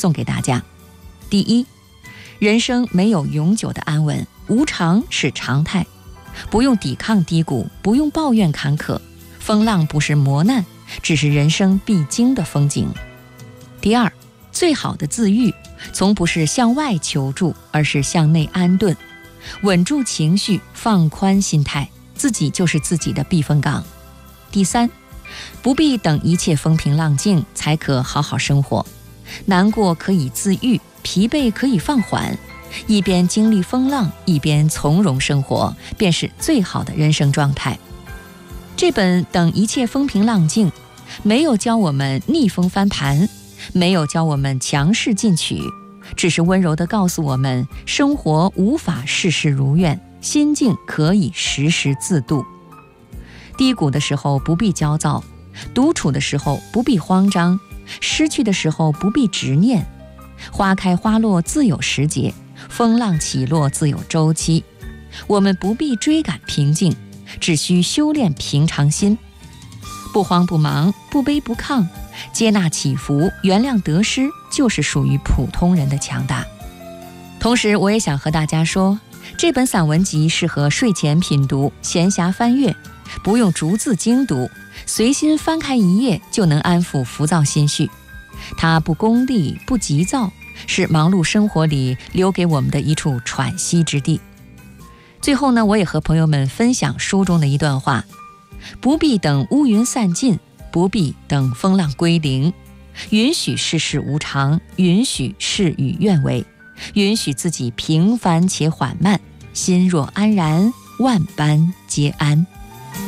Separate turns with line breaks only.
送给大家。第一，人生没有永久的安稳，无常是常态，不用抵抗低谷，不用抱怨坎坷，风浪不是磨难，只是人生必经的风景。第二，最好的自愈从不是向外求助，而是向内安顿，稳住情绪，放宽心态，自己就是自己的避风港。第三，不必等一切风平浪静才可好好生活，难过可以自愈，疲惫可以放缓，一边经历风浪，一边从容生活，便是最好的人生状态。这本《等一切风平浪静》没有教我们逆风翻盘，没有教我们强势进取，只是温柔地告诉我们，生活无法事事如愿，心境可以时时自度。低谷的时候不必焦躁，独处的时候不必慌张，失去的时候不必执念。花开花落自有时节，风浪起落自有周期。我们不必追赶平静，只需修炼平常心。不慌不忙，不卑不亢，接纳起伏，原谅得失，就是属于普通人的强大。同时我也想和大家说，这本散文集适合睡前品读，闲暇翻阅，不用逐字精读，随心翻开一页就能安抚浮躁心绪。它不功利，不急躁，是忙碌生活里留给我们的一处喘息之地。最后呢，我也和朋友们分享书中的一段话：不必等乌云散尽，不必等风浪归零，允许世事无常，允许事与愿违，允许自己平凡且缓慢，心若安然，万般皆安。